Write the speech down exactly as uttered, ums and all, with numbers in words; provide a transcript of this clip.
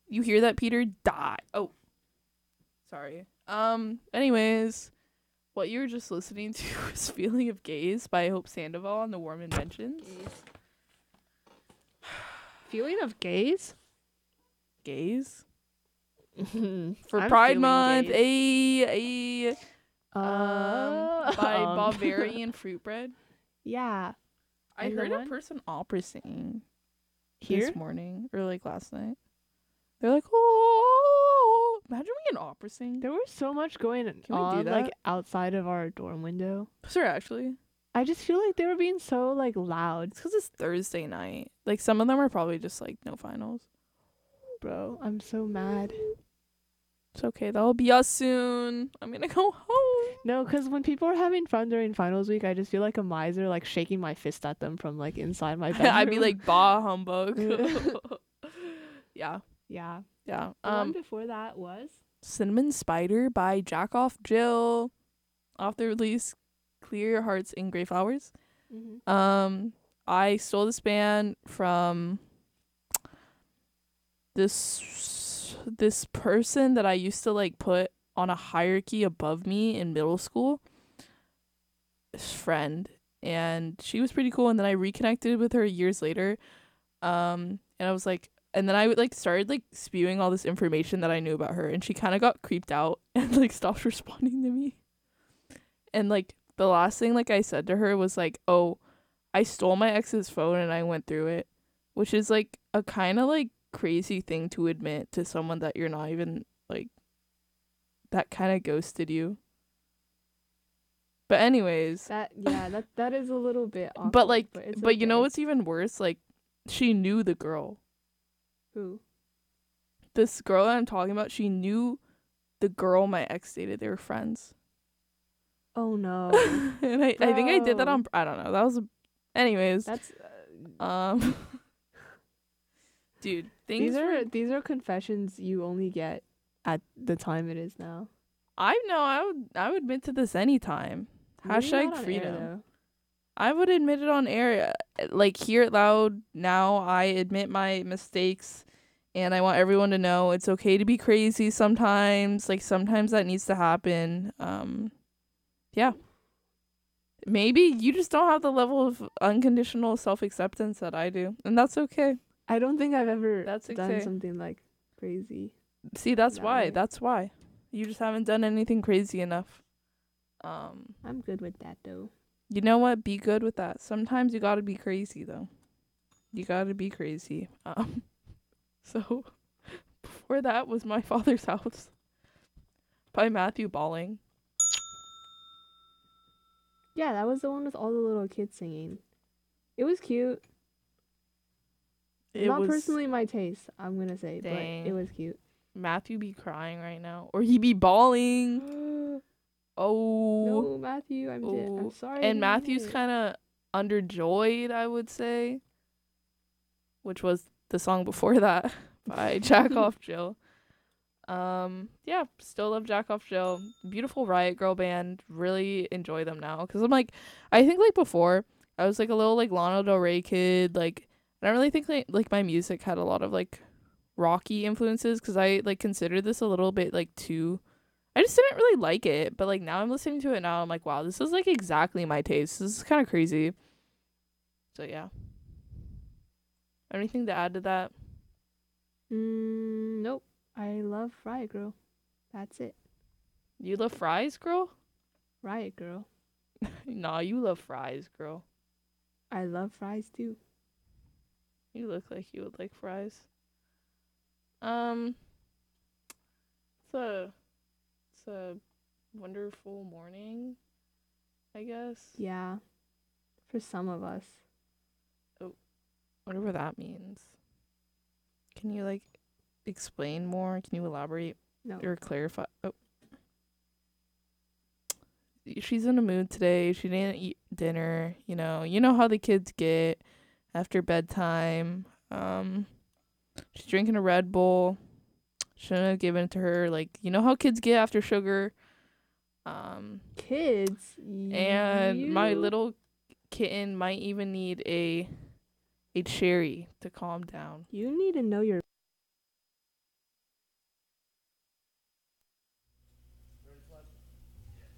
You hear that, Peter? Die. Oh, sorry. Um, anyways, what you were just listening to was Feeling of Gaze by Hope Sandoval on the Warm Inventions. Feeling of gaze? Gaze? For I'm Pride feeling Month, gaze. a, a, Uh, um, by um, Bavarian Fruit Bread. Yeah. I And the heard a one- person opera singing Here? this morning, or like last night. They're like, oh, imagine we can opera sing. There was so much going we do on, like, that? outside of our dorm window. Sure, actually. I just feel like they were being so, like, loud. It's because it's Thursday night. Like, some of them are probably just like, no finals. Bro, I'm so mad. It's okay. That'll be us soon. I'm gonna go home. No, because when people are having fun during finals week, I just feel like a miser, like, shaking my fist at them from, like, inside my bedroom. I'd be like, bah, humbug. yeah. Yeah. Yeah. The one Um, before that was? Cinnamon Spider by Jack Off Jill. Off the release Clear Your Hearts in Grey Flowers. Mm-hmm. Um, I stole this band from this this person that I used to like put on a hierarchy above me in middle school. This friend, and she was pretty cool. And then I reconnected with her years later. Um, and I was like, and then I would like started like spewing all this information that I knew about her, and she kind of got creeped out and like stopped responding to me. And like the last thing like I said to her was like, "Oh, I stole my ex's phone and I went through it," which is like a kind of like crazy thing to admit to someone that you're not even like that kind of ghosted you. But anyways, That, yeah, that that is a little bit awkward. but like but, it's but you know okay. what's even worse? Like she knew the girl. Who? This girl that I'm talking about, she knew the girl my ex dated. They were friends. Oh, no. And I, I think I did that Bro. on, I don't know. That was, a, anyways. That's... Uh, Um, dude, things these are were, these are confessions you only get at the time it is now. I know, I would, I would admit to this anytime. Maybe Hashtag not on air, freedom. though. I would admit it on air, uh, like here it loud. Now I admit my mistakes, and I want everyone to know it's okay to be crazy sometimes. Like sometimes that needs to happen. Um, yeah. Maybe you just don't have the level of unconditional self-acceptance that I do, and that's okay. I don't think I've ever That's done okay. something like crazy. See, that's That why. way. That's why. You just haven't done anything crazy enough. Um, I'm good with that, though. you know what? Be good with that. Sometimes you gotta be crazy, though. You gotta be crazy. Um, so before that was My Father's House by Matthew Balling. Yeah, that was the one with all the little kids singing. It was cute. It Not was personally my taste, I'm gonna say, but Dang. it was cute. Matthew be crying right now, or he be bawling. Oh. No, Matthew, I'm, di- I'm Ooh. sorry. And Matthew's kind of underjoyed, I would say, which was the song before that by Jack Off Jill. Um, yeah, still love Jack Off Jill. Beautiful Riot Girl band. Really enjoy them now because I'm like, I think like before I was like a little like Lana Del Rey kid. Like I don't really think like like my music had a lot of like rocky influences because I like considered this a little bit like too. I just didn't really like it, but like now I'm listening to it now. I'm like, wow, this is like exactly my taste. This is kind of crazy. So yeah. Anything to add to that? Mm, nope. I love Riot Girl. That's it. You love fries, girl? Riot Girl. Nah, you love fries, girl. I love fries too. You look like you would like fries. Um, it's a, it's a wonderful morning, I guess. Yeah. For some of us. Whatever that means. Can you like explain more? Can you elaborate No. or clarify? Oh. She's in a mood today. She didn't eat dinner. You know, you know how the kids get after bedtime. Um, she's drinking a Red Bull. Shouldn't have given it to her. Like, you know how kids get after sugar. Um, Kids. and you... my little kitten might even need a a cherry to calm down. You need to know your